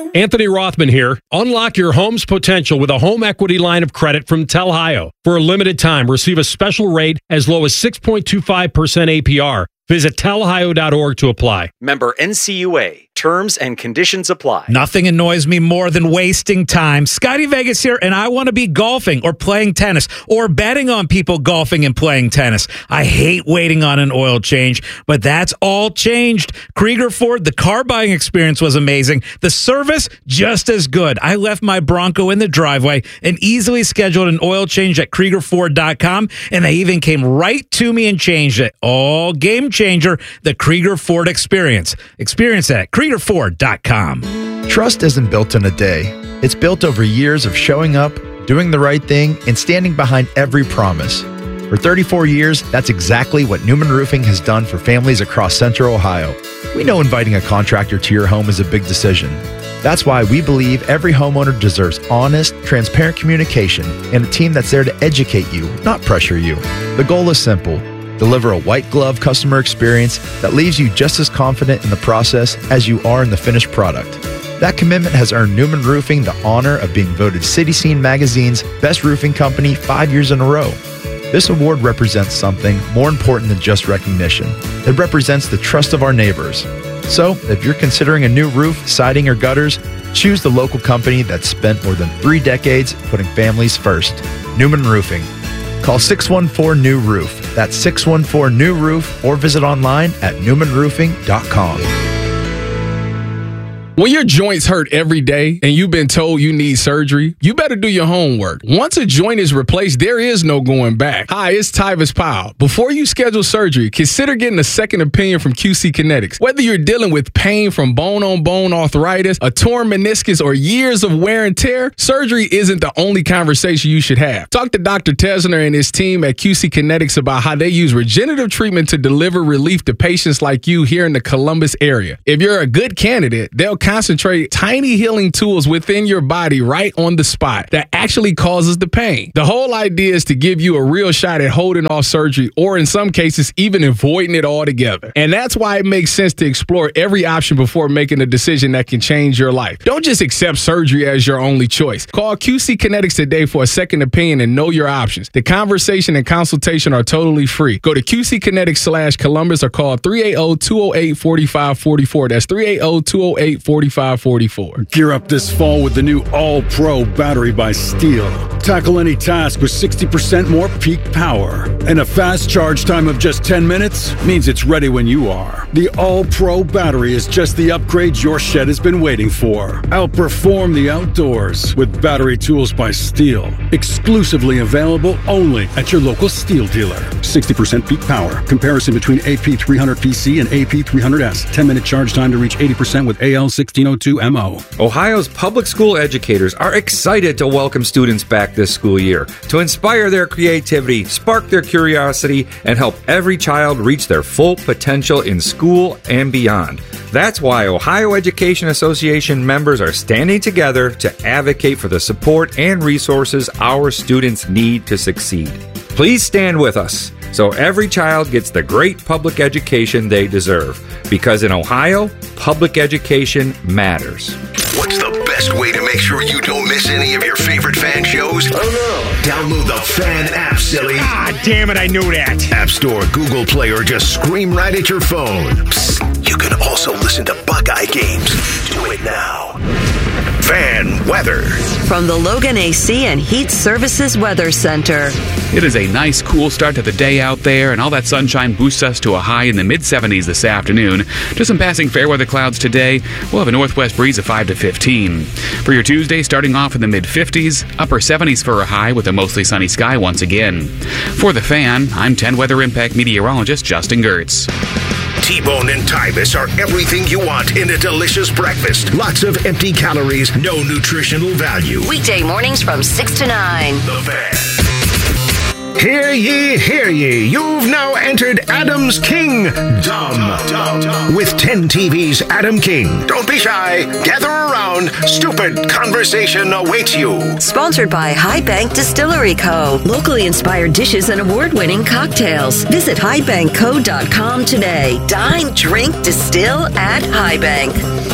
Anthony Rothman here. Unlock your home's potential with a home equity line of credit from Telhio. For a limited time, receive a special rate as low as 6.25% APR. Visit telhio.org to apply. Member NCUA. Terms and conditions apply. Nothing annoys me more than wasting time. Scotty Vegas here, and I want to be golfing or playing tennis or betting on people golfing and playing tennis. I hate waiting on an oil change, but that's all changed. Krieger Ford, the car buying experience was amazing. The service, just as good. I left my Bronco in the driveway and easily scheduled an oil change at KriegerFord.com, and they even came right to me and changed it. All game changer, the Krieger Ford experience. Experience that at KriegerFord.com. Trust isn't built in a day. It's built over years of showing up, doing the right thing, and standing behind every promise. For 34 years, that's exactly what Newman Roofing has done for families across Central Ohio. We know inviting a contractor to your home is a big decision. That's why we believe every homeowner deserves honest, transparent communication and a team that's there to educate you, not pressure you. The goal is simple. Deliver a white glove customer experience that leaves you just as confident in the process as you are in the finished product. That commitment has earned Newman Roofing the honor of being voted City Scene Magazine's Best Roofing Company 5 years in a row. This award represents something more important than just recognition. It represents the trust of our neighbors. So, if you're considering a new roof, siding, or gutters, choose the local company that's spent more than 3 decades putting families first. Newman Roofing. Call 614-NEW-ROOF. That's 614-NEW-ROOF, or visit online at newmanroofing.com. When your joints hurt every day and you've been told you need surgery, you better do your homework. Once a joint is replaced, there is no going back. Hi, it's Tyvis Powell. Before you schedule surgery, consider getting a second opinion from QC Kinetics. Whether you're dealing with pain from bone-on-bone arthritis, a torn meniscus, or years of wear and tear, surgery isn't the only conversation you should have. Talk to Dr. Tesner and his team at QC Kinetics about how they use regenerative treatment to deliver relief to patients like you here in the Columbus area. If you're a good candidate, they'll concentrate tiny healing tools within your body right on the spot that actually causes the pain. The whole idea is to give you a real shot at holding off surgery, or in some cases, even avoiding it altogether. And that's why it makes sense to explore every option before making a decision that can change your life. Don't just accept surgery as your only choice. Call QC Kinetics today for a second opinion and know your options. The conversation and consultation are totally free. Go to QCKinetics/Columbus or call 380-208-4544. That's 380-208-4544. Gear up this fall with the new All-Pro battery by Steel. Tackle any task with 60% more peak power. And a fast charge time of just 10 minutes means it's ready when you are. The All-Pro battery is just the upgrade your shed has been waiting for. Outperform the outdoors with battery tools by Steel. Exclusively available only at your local Steel dealer. 60% peak power. Comparison between AP300PC and AP300S. 10-minute charge time to reach 80% with AL1602MO. Ohio's public school educators are excited to welcome students back this school year to inspire their creativity, spark their curiosity, and help every child reach their full potential in school and beyond. That's why Ohio Education Association members are standing together to advocate for the support and resources our students need to succeed. Please stand with us so every child gets the great public education they deserve. Because in Ohio, public education matters. What's the best way to make sure you don't miss any of your favorite fan shows? Oh no! Download the Fan app, silly. Ah, damn it, I knew that. App Store, Google Play, or just scream right at your phone. Psst, you can also listen to Buckeye games. Do it now. Fan weather. From the Logan AC and Heat Services Weather Center. It is a nice, cool start to the day out there, and all that sunshine boosts us to a high in the mid-70s this afternoon. Just some passing fair weather clouds today. We'll have a northwest breeze of 5 to 15. For your Tuesday, starting off in the mid-50s, upper 70s for a high with a mostly sunny sky once again. For the Fan, I'm 10 Weather Impact meteorologist Justin Gertz. T-Bone and Tyvis are everything you want in a delicious breakfast. Lots of empty calories, no nutritional value. Weekday mornings from 6 to 9. The Fan. Hear ye, hear ye. You've now entered Adam's Kingdom. With 10 TV's Adam King. Don't be shy. Gather around. Stupid conversation awaits you. Sponsored by High Bank Distillery Co. Locally inspired dishes and award-winning cocktails. Visit highbankco.com today. Dine, drink, distill at High Bank.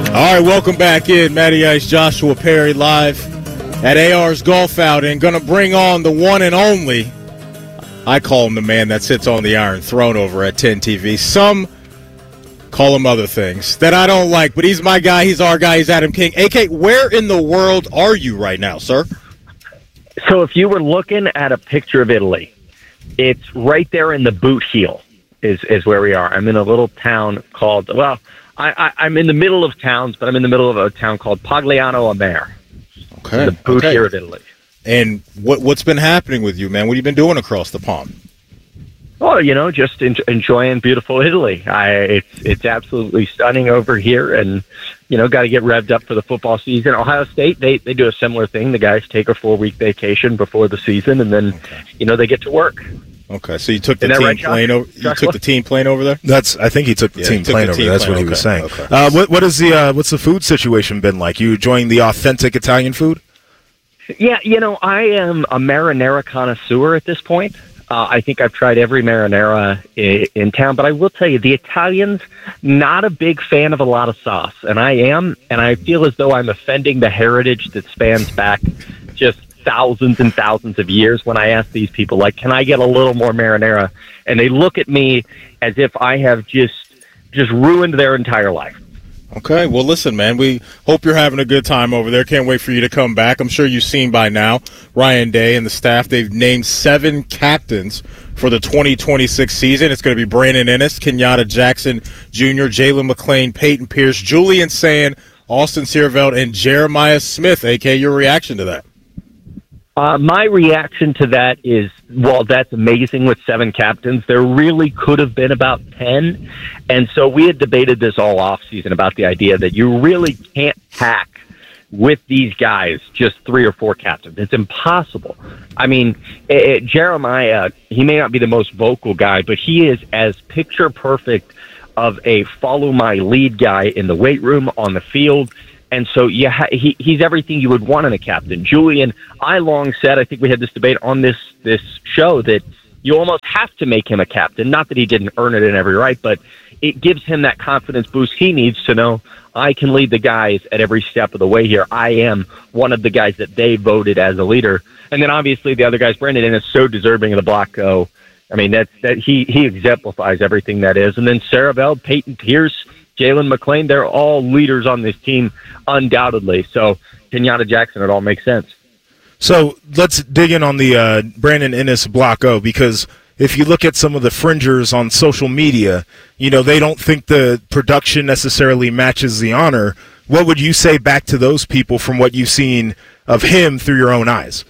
All right, welcome back in. Matty Ice, Joshua Perry live at AR's Golf Outing. Going to bring on the one and only. I call him the man that sits on the Iron Throne over at 10 TV. Some call him other things that I don't like, but he's my guy. He's our guy. He's Adam King. AK, where in the world are you right now, sir? So if you were looking at a picture of Italy, it's right there in the boot heel is where we are. I'm in a little town called, well, I'm in the middle of towns, but I'm in the middle of a town called Pogliano a Mare. Okay. The boot here of Italy. And what's been happening with you, man? What have you been doing across the pond? Oh, just enjoying beautiful Italy. It's absolutely stunning over here, and got to get revved up for the football season. Ohio State, they do a similar thing. The guys take a 4-week vacation before the season, and then they get to work. Okay, so you took the team plane over. You took the team plane over there. I think he took the team plane over there. That's what he was saying. Okay. What's the food situation been like? You enjoying the authentic Italian food? Yeah, I am a marinara connoisseur at this point. I think I've tried every marinara in town, but I will tell you, the Italians, not a big fan of a lot of sauce, and I am, and I feel as though I'm offending the heritage that spans back just thousands and thousands of years when I ask these people, like, can I get a little more marinara? And they look at me as if I have just ruined their entire life. Okay, well, listen, man, we hope you're having a good time over there. Can't wait for you to come back. I'm sure you've seen by now, Ryan Day and the staff, they've named 7 captains for the 2026 season. It's going to be Brandon Ennis, Kenyatta Jackson Jr., Jalen McClain, Peyton Pierce, Julian Sand, Austin Searveld, and Jeremiah Smith. AK, your reaction to that? My reaction to that is, well, that's amazing with 7 captains. There really could have been about 10. And so we had debated this all offseason about the idea that you really can't pack with these guys just 3 or 4 captains. It's impossible. I mean, Jeremiah, he may not be the most vocal guy, but he is as picture perfect of a follow my lead guy in the weight room, on the field. And so, he's everything you would want in a captain. Julian, I long said, I think we had this debate on this show, that you almost have to make him a captain. Not that he didn't earn it in every right, but it gives him that confidence boost he needs to know, I can lead the guys at every step of the way here. I am one of the guys that they voted as a leader. And then obviously the other guys, Brandon Ennis, so deserving of the block go. I mean, that he exemplifies everything that is. And then Searveld, Peyton Pierce, Jalen McClain, they're all leaders on this team, undoubtedly. So, Kenyatta Jackson, it all makes sense. So, let's dig in on the Brandon Ennis block O, because if you look at some of the fringers on social media, they don't think the production necessarily matches the honor. What would you say back to those people from what you've seen of him through your own eyes?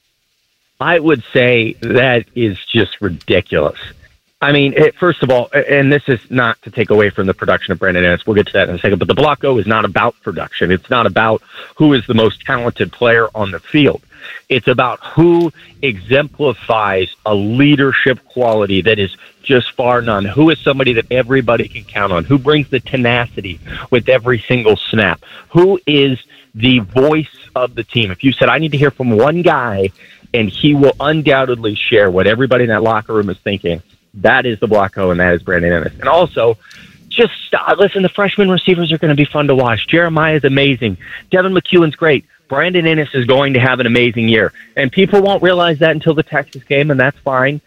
I would say that is just ridiculous. I mean, first of all, and this is not to take away from the production of Brandon Ennis, we'll get to that in a second, but the block O is not about production. It's not about who is the most talented player on the field. It's about who exemplifies a leadership quality that is just far none. Who is somebody that everybody can count on? Who brings the tenacity with every single snap? Who is the voice of the team? If you said, I need to hear from one guy, and he will undoubtedly share what everybody in that locker room is thinking, that is the block O, and that is Brandon Ennis. And also, just listen, the freshman receivers are going to be fun to watch. Jeremiah is amazing. Devin McEwen's great. Brandon Ennis is going to have an amazing year. And people won't realize that until the Texas game, and that's fine.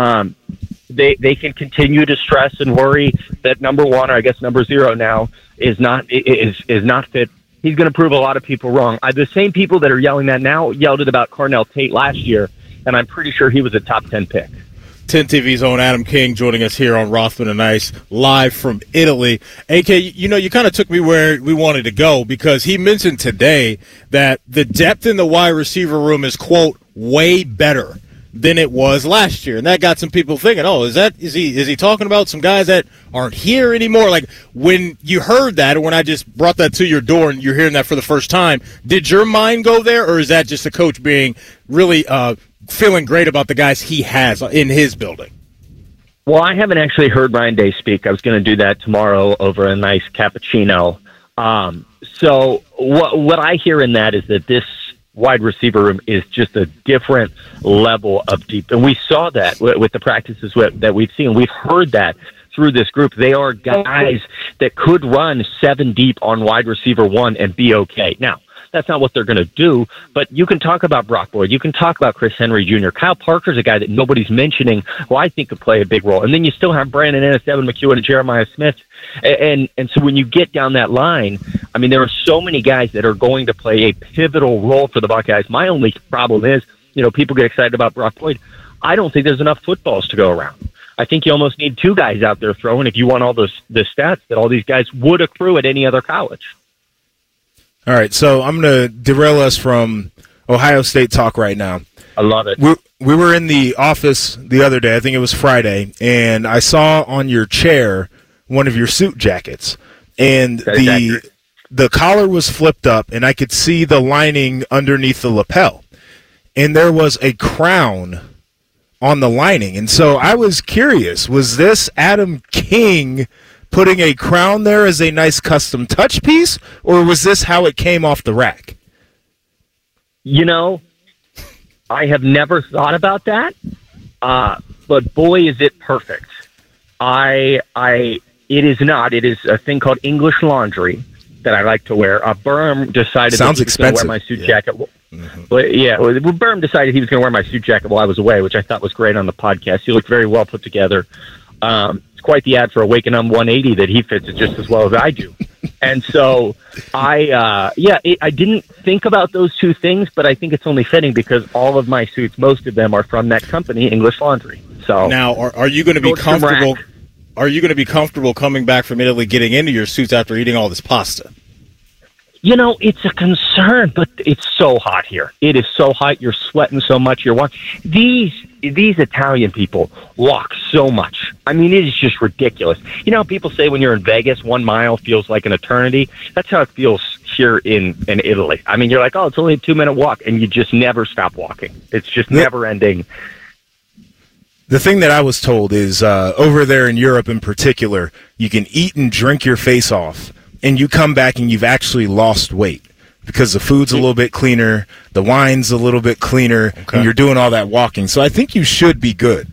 They can continue to stress and worry that number 1, or I guess number 0 now, is not fit. He's going to prove a lot of people wrong. The same people that are yelling that now yelled it about Carnell Tate last year, and I'm pretty sure he was a top 10 pick. 10 TV's own Adam King joining us here on Rothman and Ice, live from Italy. AK, you kind of took me where we wanted to go, because he mentioned today that the depth in the wide receiver room is, quote, way better than it was last year. And that got some people thinking, is he talking about some guys that aren't here anymore? Like, when you heard that, or when I just brought that to your door and you're hearing that for the first time, did your mind go there, or is that just a coach being really feeling great about the guys he has in his building? Well, I haven't actually heard Ryan Day speak. I was going to do that tomorrow over a nice cappuccino. So what I hear in that is that this wide receiver room is just a different level of deep. And we saw that with the practices that we've seen. We've heard that through this group, they are guys that could run 7 deep on wide receiver 1 and be okay. Now, that's not what they're going to do, but you can talk about Brock Boyd. You can talk about Chris Henry Jr. Kyle Parker's a guy that nobody's mentioning who I think could play a big role. And then you still have Brandon Ennis, Evan McEwen, and Jeremiah Smith. And so when you get down that line, I mean, there are so many guys that are going to play a pivotal role for the Buckeyes. My only problem is, people get excited about Brock Boyd. I don't think there's enough footballs to go around. I think you almost need 2 guys out there throwing if you want all the stats that all these guys would accrue at any other college. All right, so I'm going to derail us from Ohio State talk right now. I love it. We were in the office the other day, I think it was Friday, and I saw on your chair one of your suit jackets. And the collar was flipped up, and I could see the lining underneath the lapel. And there was a crown on the lining. And so I was curious, was this Adam King putting a crown there as a nice custom touch piece, or was this how it came off the rack? I have never thought about that, but boy, is it perfect. It is not. It is a thing called English laundry that I like to wear. Berm decided Sounds that he was going to wear my suit jacket. Berm decided he was going to wear my suit jacket while I was away, which I thought was great on the podcast. He looked very well put together. It's quite the ad for Awaken on 180 that he fits it just as well as I do. And so I didn't think about those 2 things, but I think it's only fitting because all of my suits, most of them are from that company, English Laundry. So now, are you going to be comfortable? Are you going to be comfortable coming back from Italy, getting into your suits after eating all this pasta? It's a concern, but it's so hot here. It is so hot. You're sweating so much. You're walking. These Italian people walk so much. I mean, it is just ridiculous. People say when you're in Vegas, 1 mile feels like an eternity. That's how it feels here in Italy. I mean, you're like, oh, it's only a 2-minute walk, and you just never stop walking. It's just never ending. The thing that I was told is over there in Europe in particular, you can eat and drink your face off, and you come back and you've actually lost weight because the food's a little bit cleaner, the wine's a little bit cleaner, and you're doing all that walking. So I think you should be good.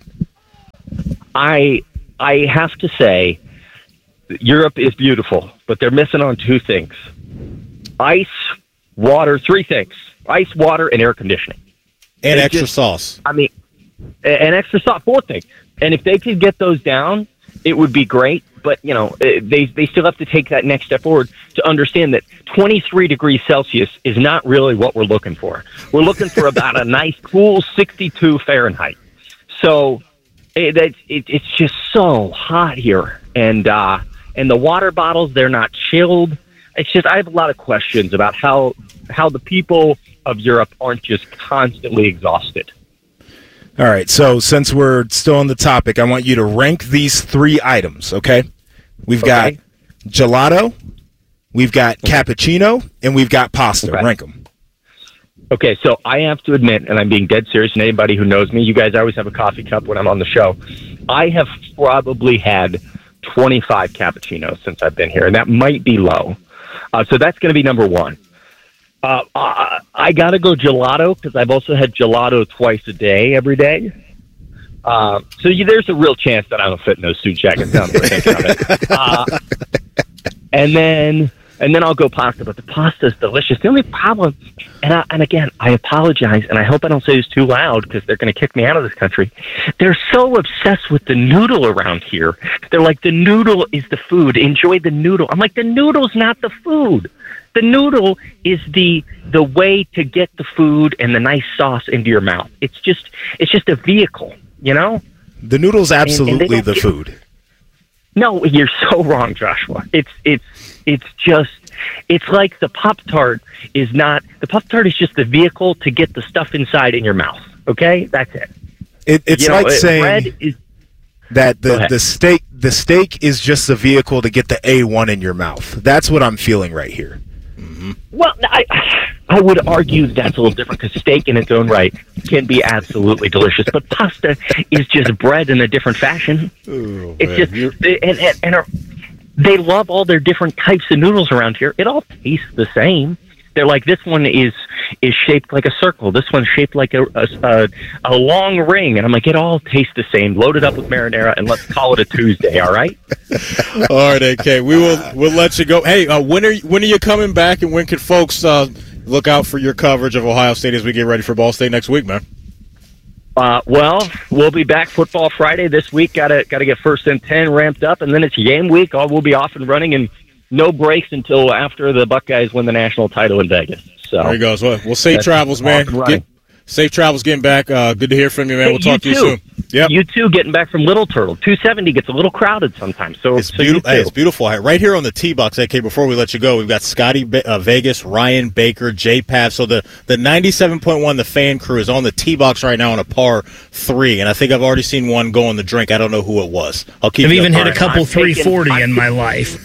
I have to say, Europe is beautiful, but they're missing on 2 things. Ice, water, 3 things. Ice, water, and air conditioning. And extra sauce. I mean, and extra sauce, 4 things. And if they could get those down, it would be great. But, they still have to take that next step forward to understand that 23 degrees Celsius is not really what we're looking for. We're looking for about a nice, cool 62 Fahrenheit. So it's just so hot here. And the water bottles, they're not chilled. It's just I have a lot of questions about how the people of Europe aren't just constantly exhausted. All right, so since we're still on the topic, I want you to rank these 3 items, okay? We've got gelato, we've got cappuccino, and we've got pasta. Okay. Rank them. Okay, so I have to admit, and I'm being dead serious, and anybody who knows me, you guys always have a coffee cup when I'm on the show. I have probably had 25 cappuccinos since I've been here, and that might be low. So that's going to be number 1. I got to go gelato because I've also had gelato twice a day, every day. So there's a real chance that I don't fit in those suit jackets down there thinking of it. And then I'll go pasta, but the pasta is delicious. The only problem, and again, I apologize, and I hope I don't say this too loud because they're going to kick me out of this country. They're so obsessed with the noodle around here. They're like, the noodle is the food. Enjoy the noodle. I'm like, the noodle's not the food. The noodle is the way to get the food and the nice sauce into your mouth. It's just a vehicle, The noodle's absolutely the food. No, you're so wrong, Joshua. It's like the Pop-Tart is not – the Pop-Tart is just the vehicle to get the stuff inside in your mouth, okay? That's it. It's like saying that the steak is just the vehicle to get the A1 in your mouth. That's what I'm feeling right here. Mm-hmm. Well, I would argue that's a little different because steak in its own right can be absolutely delicious, but pasta is just bread in a different fashion. Ooh, it's man. they love all their different types of noodles around here. It all tastes the same. They're like, this one is shaped like a circle. This one's shaped like a long ring. And I'm like, it all tastes the same. Load it up with marinara and let's call it a Tuesday, all right? All right, AK. We'll let you go. Hey, when are you coming back, and when can folks look out for your coverage of Ohio State as we get ready for Ball State next week, man? Well, we'll be back Football Friday this week. Got to get 1st and 10 ramped up, and then it's game week. We'll be off and running, and no breaks until after the Buckeyes win the national title in Vegas. So there you go. Well, safe travels, man. Safe travels getting back. Good to hear from you, man. We'll talk to you soon. Yep. You too, getting back from Little Turtle. 270 gets a little crowded sometimes. So it's beautiful. Hey, it's beautiful. Right here on the T-Box, AK, before we let you go, we've got Scotty Vegas, Ryan Baker, J-Pav. So the 97.1, the fan crew, is on the T-Box right now on a par 3. And I think I've already seen one go on the drink. I don't know who it was. I've even hit a couple 340 in my life.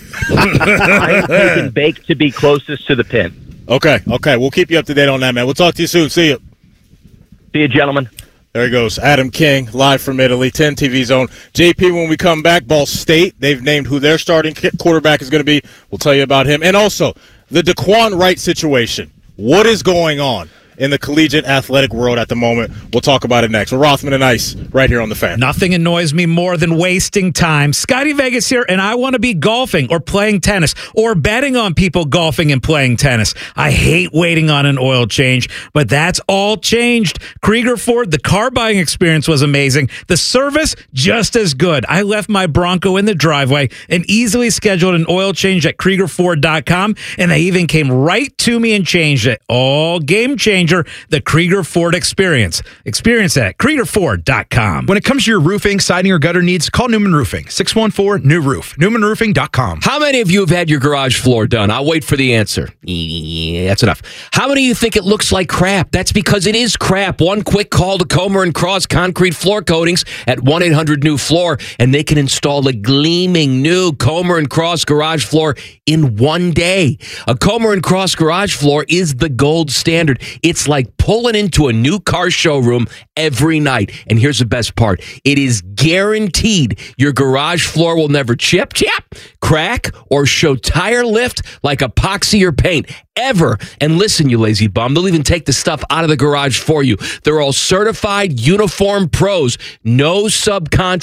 I'm taking Bake to be closest to the pin. Okay. We'll keep you up to date on that, man. We'll talk to you soon. See you. See you, gentlemen. There he goes, Adam King, live from Italy, 10 TV Zone. JP, when we come back, Ball State, they've named who their starting quarterback is going to be. We'll tell you about him. And also, the Daquan Wright situation. What is going on in the collegiate athletic world at the moment? We'll talk about it next. We're Rothman and Ice right here on The Fan. Nothing annoys me more than wasting time. Scotty Vegas here, and I want to be golfing or playing tennis or betting on people golfing and playing tennis. I hate waiting on an oil change, but that's all changed. Krieger Ford, the car buying experience was amazing. The service, just as good. I left my Bronco in the driveway and easily scheduled an oil change at KriegerFord.com, and they even came right to me and changed it. All game changer. The Krieger Ford experience. Experience that at KriegerFord.com. When it comes to your roofing, siding, or gutter needs, call Newman Roofing. 614-NEW-ROOF. NewmanRoofing.com. How many of you have had your garage floor done? I'll wait for the answer. Yeah, that's enough. How many of you think it looks like crap? That's because it is crap. One quick call to Comer & Cross Concrete Floor Coatings at 1-800-NEW-FLOOR, and they can install a gleaming new Comer & Cross garage floor in one day. A Comer & Cross garage floor is the gold standard. It's like pulling into a new car showroom every night. And here's the best part. It is guaranteed your garage floor will never chip, crack, or show tire lift like epoxy or paint ever. And listen, you lazy bum, they'll even take the stuff out of the garage for you. They're all certified uniform pros. No subcontract.